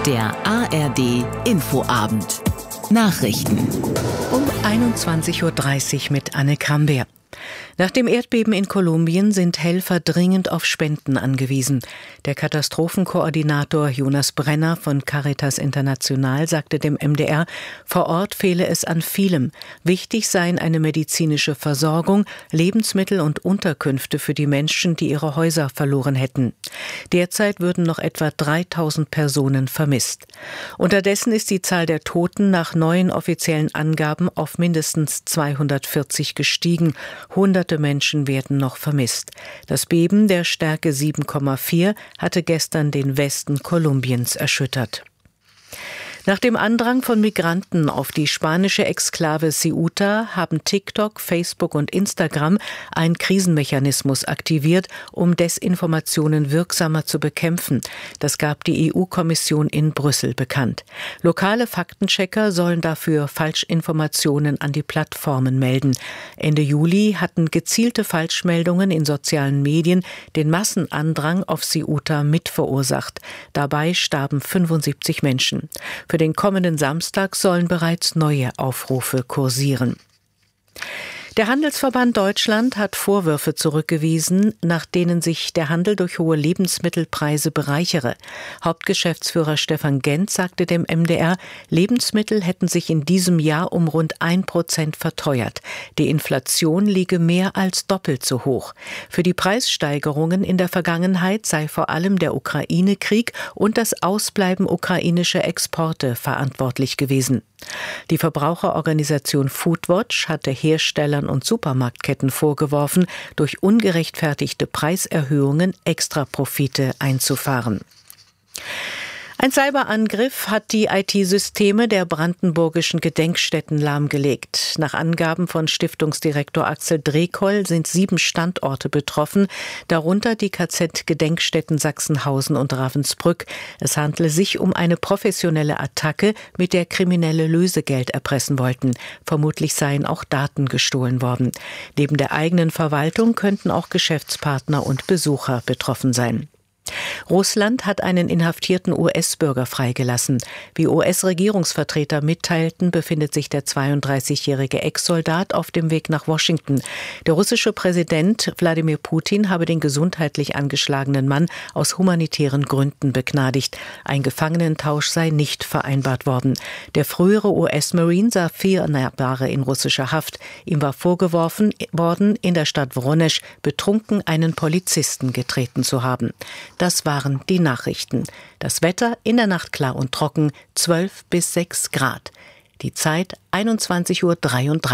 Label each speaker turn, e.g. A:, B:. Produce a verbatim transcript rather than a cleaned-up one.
A: Der A R D Infoabend. Nachrichten.
B: Um einundzwanzig Uhr dreißig mit Anne Krambeer. Nach dem Erdbeben in Kolumbien sind Helfer dringend auf Spenden angewiesen. Der Katastrophenkoordinator Jonas Brenner von Caritas International sagte dem M D R, vor Ort fehle es an vielem. Wichtig seien eine medizinische Versorgung, Lebensmittel und Unterkünfte für die Menschen, die ihre Häuser verloren hätten. Derzeit würden noch etwa dreitausend Personen vermisst. Unterdessen ist die Zahl der Toten nach neuen offiziellen Angaben auf mindestens zweihundertvierzig gestiegen. Hunderte Menschen werden noch vermisst. Das Beben der Stärke sieben Komma vier hatte gestern den Westen Kolumbiens erschüttert. Nach dem Andrang von Migranten auf die spanische Exklave Ceuta haben TikTok, Facebook und Instagram einen Krisenmechanismus aktiviert, um Desinformationen wirksamer zu bekämpfen. Das gab die E U-Kommission in Brüssel bekannt. Lokale Faktenchecker sollen dafür Falschinformationen an die Plattformen melden. Ende Juli hatten gezielte Falschmeldungen in sozialen Medien den Massenandrang auf Ceuta mitverursacht. Dabei starben fünfundsiebzig Menschen. Für den kommenden Samstag sollen bereits neue Aufrufe kursieren. Der Handelsverband Deutschland hat Vorwürfe zurückgewiesen, nach denen sich der Handel durch hohe Lebensmittelpreise bereichere. Hauptgeschäftsführer Stefan Gent sagte dem M D R, Lebensmittel hätten sich in diesem Jahr um rund ein Prozent verteuert. Die Inflation liege mehr als doppelt so hoch. Für die Preissteigerungen in der Vergangenheit sei vor allem der Ukraine-Krieg und das Ausbleiben ukrainischer Exporte verantwortlich gewesen. Die Verbraucherorganisation Foodwatch hatte Herstellern und Supermarktketten vorgeworfen, durch ungerechtfertigte Preiserhöhungen Extraprofite einzufahren. Ein Cyberangriff hat die I T-Systeme der brandenburgischen Gedenkstätten lahmgelegt. Nach Angaben von Stiftungsdirektor Axel Drekoll sind sieben Standorte betroffen, darunter die K Z-Gedenkstätten Sachsenhausen und Ravensbrück. Es handle sich um eine professionelle Attacke, mit der Kriminelle Lösegeld erpressen wollten. Vermutlich seien auch Daten gestohlen worden. Neben der eigenen Verwaltung könnten auch Geschäftspartner und Besucher betroffen sein. Russland hat einen inhaftierten U S-Bürger freigelassen. Wie U S-Regierungsvertreter mitteilten, befindet sich der zweiunddreißigjährige Ex-Soldat auf dem Weg nach Washington. Der russische Präsident Wladimir Putin habe den gesundheitlich angeschlagenen Mann aus humanitären Gründen begnadigt. Ein Gefangenentausch sei nicht vereinbart worden. Der frühere U S-Marine sah vier Jahre in russischer Haft. Ihm war vorgeworfen worden, in der Stadt Woronesch betrunken einen Polizisten getreten zu haben. Das waren die Nachrichten. Das Wetter in der Nacht klar und trocken, zwölf bis sechs Grad. Die Zeit einundzwanzig Uhr dreiunddreißig.